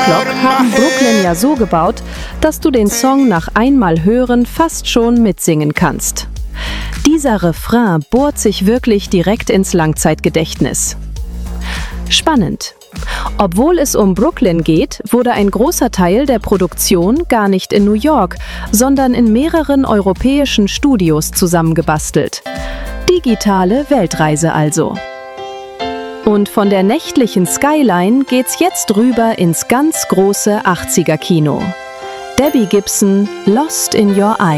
Soundclock haben Brooklyn ja so gebaut, dass du den Song nach einmal hören fast schon mitsingen kannst. Dieser Refrain bohrt sich wirklich direkt ins Langzeitgedächtnis. Spannend. Obwohl es um Brooklyn geht, wurde ein großer Teil der Produktion gar nicht in New York, sondern in mehreren europäischen Studios zusammengebastelt. Digitale Weltreise also. Und von der nächtlichen Skyline geht's jetzt rüber ins ganz große 80er-Kino. Debbie Gibson, Lost in Your Eyes.